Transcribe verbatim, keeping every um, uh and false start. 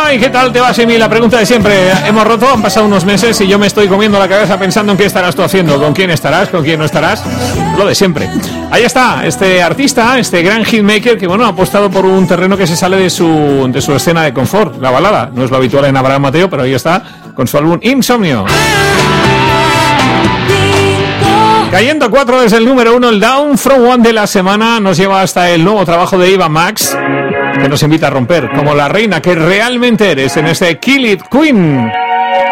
Ay, ¿qué tal te va, Simi? La pregunta de siempre. Hemos roto, han pasado unos meses y yo me estoy comiendo la cabeza pensando en qué estarás tú haciendo, con quién estarás, con quién no estarás. Lo de siempre. Ahí está, este artista, este gran hitmaker que, bueno, ha apostado por un terreno que se sale de su, de su escena de confort, la balada. No es lo habitual en Abraham Mateo, pero ahí está, con su álbum Insomnio. Cayendo a cuatro desde el número uno, el Down From One de la semana nos lleva hasta el nuevo trabajo de Eva Max, que nos invita a romper como la reina que realmente eres en este Kill It Queen.